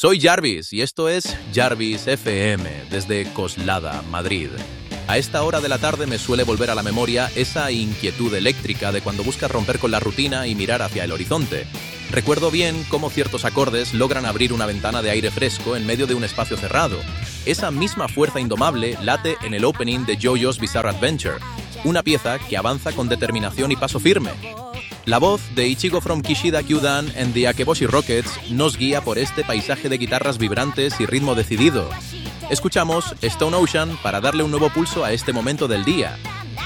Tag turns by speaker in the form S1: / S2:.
S1: Soy Jarvis y esto es Jarvis FM desde Coslada, Madrid. A esta hora de la tarde me suele volver a la memoria esa inquietud eléctrica de cuando buscas romper con la rutina y mirar hacia el horizonte. Recuerdo bien cómo ciertos acordes logran abrir una ventana de aire fresco en medio de un espacio cerrado. Esa misma fuerza indomable late en el opening de JoJo's Bizarre Adventure, una pieza que avanza con determinación y paso firme. La voz de Ichigo from Kishida Kyudan and the Akeboshi Rockets nos guía por este paisaje de guitarras vibrantes y ritmo decidido. Escuchamos Stone Ocean para darle un nuevo pulso a este momento del día.